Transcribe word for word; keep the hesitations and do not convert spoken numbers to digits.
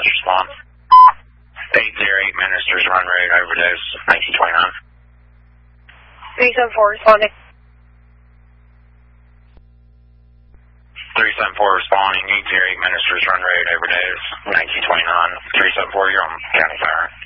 Fast response. eight zero eight Ministers Run Road, overdose, nineteen twenty-nine. three seven four responding. three seven four responding, eight zero eight Ministers Run Road, overdose, nineteen twenty-nine. three seven four, you're on county fire.